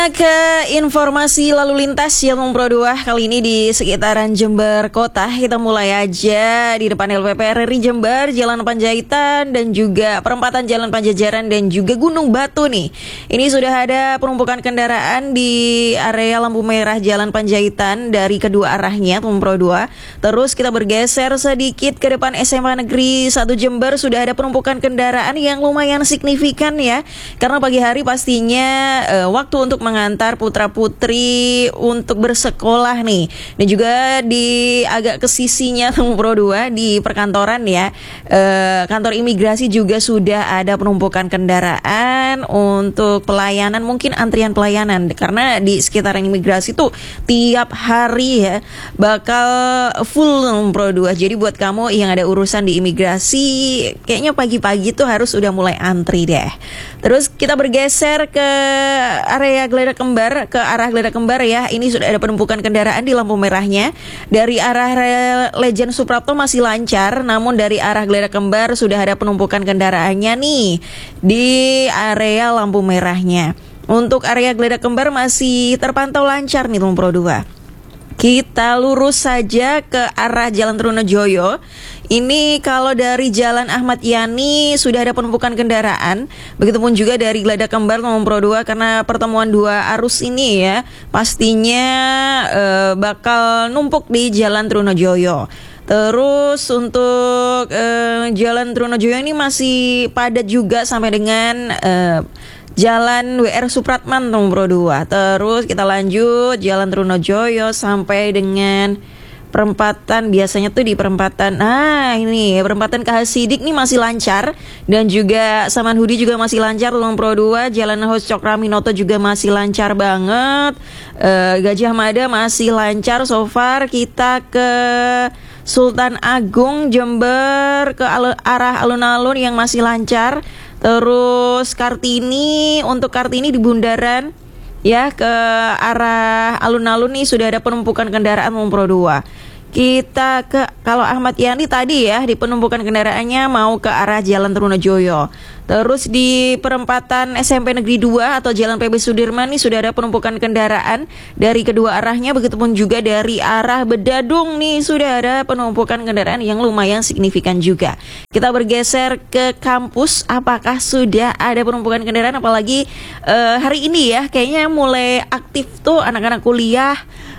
Ke informasi lalu lintas yang Pro 2 kali ini di sekitaran Jember Kota. Kita mulai aja di depan LPP RRI Jember, Jalan Panjaitan dan juga perempatan Jalan Pajajaran dan juga Gunung Batu nih. Ini sudah ada penumpukan kendaraan di area lampu merah Jalan Panjaitan dari kedua arahnya Pro 2. Terus kita bergeser sedikit ke depan SMA Negeri 1 Jember, sudah ada penumpukan kendaraan yang lumayan signifikan ya. Karena pagi hari pastinya waktu untuk mengantar putra-putri untuk bersekolah nih. Dan juga di agak ke sisinya Pro 2 di perkantoran ya, kantor imigrasi juga sudah ada penumpukan kendaraan untuk pelayanan, mungkin antrian pelayanan. Karena di sekitaran imigrasi tuh tiap hari ya bakal full Pro 2. Jadi buat kamu yang ada urusan di imigrasi, kayaknya pagi-pagi tuh harus udah mulai antri deh. Terus kita bergeser ke area Geledak Kembar, ke arah Geledak Kembar ya. Ini sudah ada penumpukan kendaraan di lampu merahnya. Dari arah Legend Suprapto masih lancar, namun dari arah Geledak Kembar sudah ada penumpukan kendaraannya nih di area lampu merahnya. Untuk area Geledak Kembar masih terpantau lancar nih Pro 2. Kita lurus saja ke arah Jalan Trunojoyo. Ini kalau dari Jalan Ahmad Yani sudah ada penumpukan kendaraan. Begitupun juga dari Geledak Kembar Pro 2, karena pertemuan dua arus ini ya pastinya bakal numpuk di Jalan Trunojoyo. Terus untuk Jalan Trunojoyo ini masih padat juga sampai dengan Jalan WR Supratman Pro 2. Terus kita lanjut Jalan Trunojoyo sampai dengan perempatan, biasanya tuh di perempatan, ini perempatan KH Sidik nih masih lancar. Dan juga Samanhudi juga masih lancar Pro 2. Jalan Hos Cokraminoto juga masih lancar banget. Gajah Mada masih lancar. So far kita ke Sultan Agung Jember ke arah alun-alun yang masih lancar. Terus Kartini, untuk Kartini di bundaran ya ke arah alun-alun nih sudah ada penumpukan kendaraan Pro 2. Kita ke, kalau Ahmad Yani tadi ya di penumpukan kendaraannya mau ke arah Jalan Trunojoyo. Terus di perempatan SMP Negeri 2 atau Jalan PB Sudirman nih sudah ada penumpukan kendaraan dari kedua arahnya. Begitupun juga dari arah Bedadung nih sudah ada penumpukan kendaraan yang lumayan signifikan juga. Kita bergeser ke kampus, apakah sudah ada penumpukan kendaraan, apalagi hari ini ya kayaknya mulai aktif tuh anak-anak kuliah.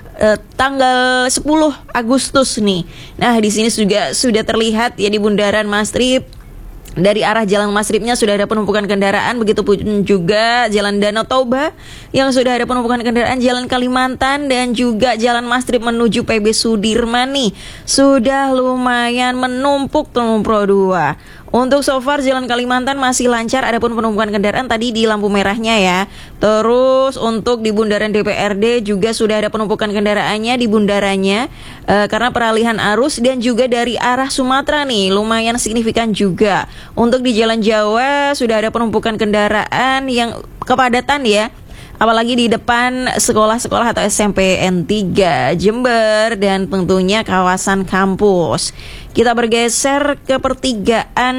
Tanggal 10 Agustus nih. Nah, di sini juga sudah terlihat ya di bundaran Mastrip. Dari arah Jalan Mastripnya sudah ada penumpukan kendaraan. Begitupun juga Jalan Danau Toba yang sudah ada penumpukan kendaraan. Jalan Kalimantan dan juga Jalan Mastrip menuju PB Sudirman nih sudah lumayan menumpuk Pro 2. Untuk so far Jalan Kalimantan masih lancar, adapun penumpukan kendaraan tadi di lampu merahnya ya. Terus untuk di bundaran DPRD juga sudah ada penumpukan kendaraannya di bundarannya karena peralihan arus. Dan juga dari arah Sumatera nih lumayan signifikan juga. Untuk di Jalan Jawa sudah ada penumpukan kendaraan yang kepadatan ya, apalagi di depan sekolah-sekolah atau SMP N3 Jember dan tentunya kawasan kampus. Kita bergeser ke pertigaan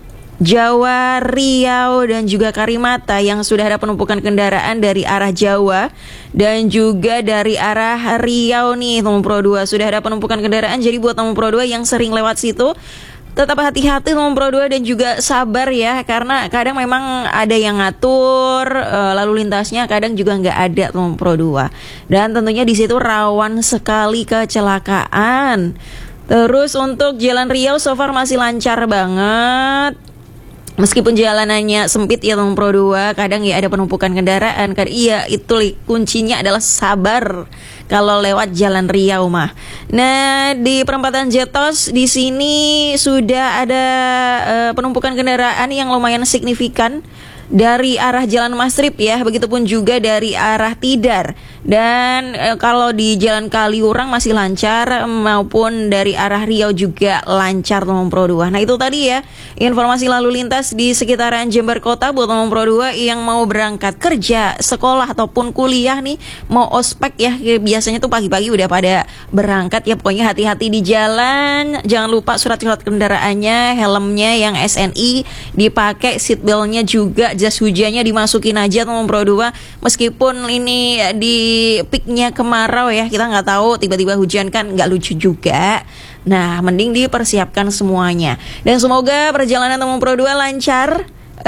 Jawa, Riau dan juga Karimata yang sudah ada penumpukan kendaraan dari arah Jawa dan juga dari arah Riau nih Pro 2 sudah ada penumpukan kendaraan. Jadi buat Pro 2 yang sering lewat situ tetap hati-hati Pro 2 dan juga sabar ya, karena kadang memang ada yang ngatur lalu lintasnya, kadang juga nggak ada Pro 2. Dan tentunya di situ rawan sekali kecelakaan. Terus untuk Jalan Riau so far masih lancar banget. Meskipun jalanannya sempit ya Pro 2, kadang ya ada penumpukan kendaraan. Iya, itu kuncinya adalah sabar kalau lewat Jalan Riau mah. Nah, di perempatan Jetos di sini sudah ada penumpukan kendaraan yang lumayan signifikan dari arah Jalan Mastrip ya, begitupun juga dari arah Tidar. Dan kalau di Jalan Kaliurang masih lancar, maupun dari arah Riau juga lancar teman Pro 2. Nah itu tadi ya informasi lalu lintas di sekitaran Jember Kota buat teman Pro 2 yang mau berangkat kerja, sekolah ataupun kuliah nih, mau ospek ya, biasanya tuh pagi-pagi udah pada berangkat ya. Pokoknya hati-hati di jalan, jangan lupa surat-surat kendaraannya, helmnya yang SNI dipakai, seatbeltnya juga, jas hujannya dimasukin aja teman Pro 2. Meskipun ini di peaknya kemarau ya, kita nggak tahu tiba-tiba hujan kan nggak lucu juga. Nah mending dipersiapkan semuanya, dan semoga perjalanan teman Pro 2 lancar,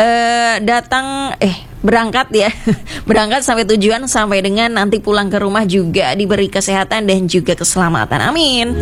berangkat ya berangkat sampai tujuan, sampai dengan nanti pulang ke rumah juga diberi kesehatan dan juga keselamatan, amin.